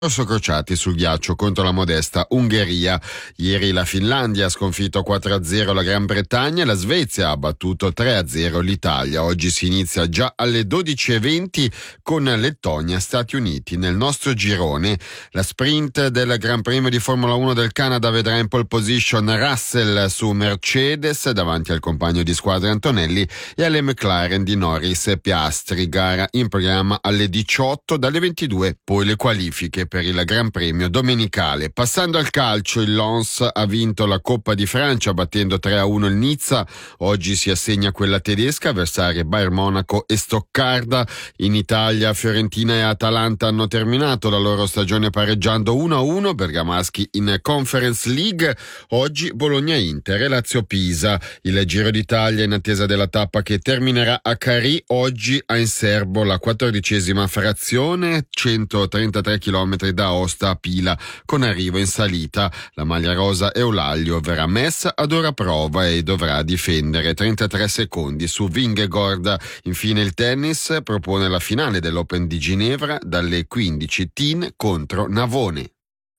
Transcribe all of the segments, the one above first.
sono crociati sul ghiaccio contro la modesta Ungheria. Ieri la Finlandia ha sconfitto 4-0 la Gran Bretagna e la Svezia ha battuto 3-0 l'Italia. Oggi si inizia già alle 12:20 con Lettonia e Stati Uniti. Nel nostro girone la sprint del Gran Premio di Formula 1 del Canada vedrà in pole position Russell su Mercedes davanti al compagno di squadra Antonelli e alle McLaren di Norris e Piastri. Gara in programma alle 18, dalle 22 poi le qualifiche per il Gran Premio domenicale. Passando al calcio, il Lens ha vinto la Coppa di Francia battendo 3-1 il Nizza. Oggi si assegna quella tedesca, avversarie Bayern Monaco e Stoccarda. In Italia Fiorentina e Atalanta hanno terminato la loro stagione pareggiando 1-1. Bergamaschi in Conference League. Oggi Bologna-Inter e Lazio-Pisa. Il Giro d'Italia in attesa della tappa che terminerà a Carì. Oggi a Inserbo la 14ª frazione, 133 km da Aosta a Pila, con arrivo in salita. La maglia rosa Eulaglio verrà messa ad ora prova e dovrà difendere 33 secondi su Vingegaard. Infine il tennis propone la finale dell'Open di Ginevra dalle 15, Tin contro Navone.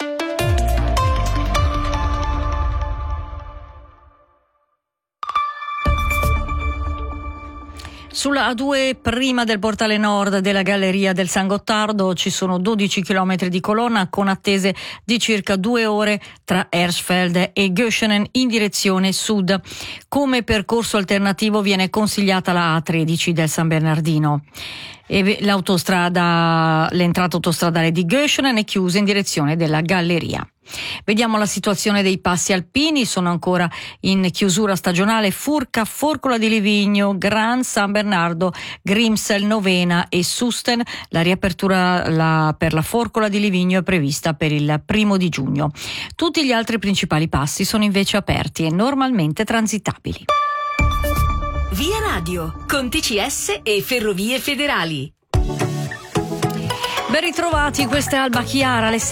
Sulla A2 prima del portale nord della Galleria del San Gottardo ci sono 12 km di colonna con attese di circa 2 ore tra Hersfeld e Göschenen in direzione sud. Come percorso alternativo viene consigliata la A13 del San Bernardino. E l'entrata autostradale di Göschenen è chiusa in direzione della Galleria. Vediamo la situazione dei passi alpini. Sono ancora in chiusura stagionale Furca, Forcola di Livigno, Gran San Bernardo, Grimsel, Novena e Susten. La riapertura per la Forcola di Livigno è prevista per il 1 giugno. Tutti gli altri principali passi sono invece aperti e normalmente transitabili. Via Radio, con TCS e Ferrovie Federali. Ben ritrovati, questa è Alba Chiara, alle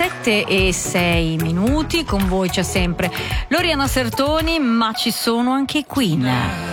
7:06. Con voi c'è sempre Loriana Sertoni, ma ci sono anche i Queen.